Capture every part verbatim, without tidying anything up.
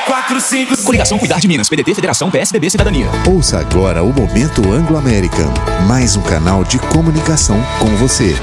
quatro cinco. Coligação Cuidar de Minas, P D T, Federação, P S D B, Cidadania. Ouça agora o Momento Anglo-American, mais um canal de comunicação com você.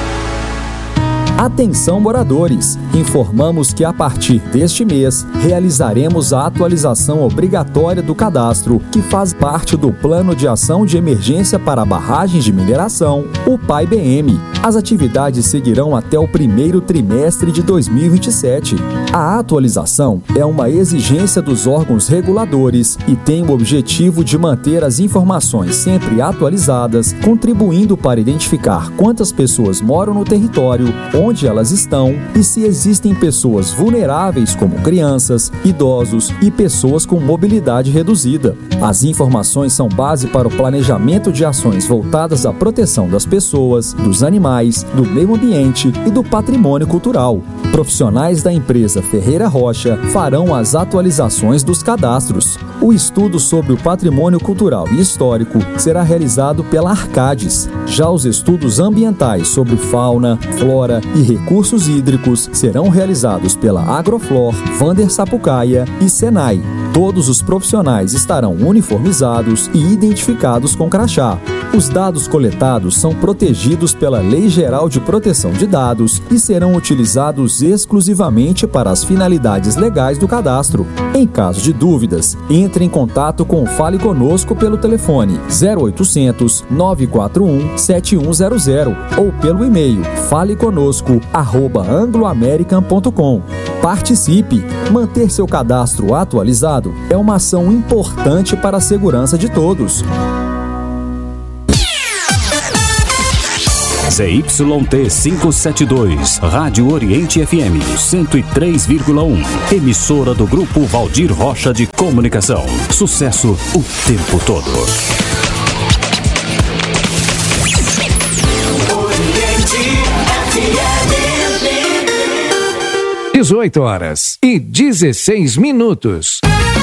Atenção, moradores! Informamos que a partir deste mês realizaremos a atualização obrigatória do cadastro, que faz parte do Plano de Ação de Emergência para Barragens de Mineração, o P A I B M. As atividades seguirão até o primeiro trimestre de dois mil e vinte e sete. A atualização é uma exigência dos órgãos reguladores e tem o objetivo de manter as informações sempre atualizadas, contribuindo para identificar quantas pessoas moram no território, onde elas estão e se existem pessoas vulneráveis como crianças, idosos e pessoas com mobilidade reduzida. As informações são base para o planejamento de ações voltadas à proteção das pessoas, dos animais, do meio ambiente e do patrimônio cultural. Profissionais da empresa Ferreira Rocha farão as atualizações dos cadastros. O estudo sobre o patrimônio cultural e histórico será realizado pela Arcades. Já os estudos ambientais sobre fauna, flora e recursos hídricos serão realizados pela Agroflor, Vander Sapucaia e Senai. Todos os profissionais estarão uniformizados e identificados com crachá. Os dados coletados são protegidos pela Lei Geral de Proteção de Dados e serão utilizados exclusivamente para as finalidades legais do cadastro. Em caso de dúvidas, entre em contato com o Fale Conosco pelo telefone zero oitocentos, nove quatro um, sete um zero zero ou pelo e-mail faleconosco arroba angloamerican ponto com. Participe! Manter seu cadastro atualizado é uma ação importante para a segurança de todos. Z Y T quinhentos e setenta e dois, Rádio Oriente F M cento e três vírgula um, emissora do Grupo Valdir Rocha de Comunicação. Sucesso o tempo todo. dezoito horas e dezesseis minutos.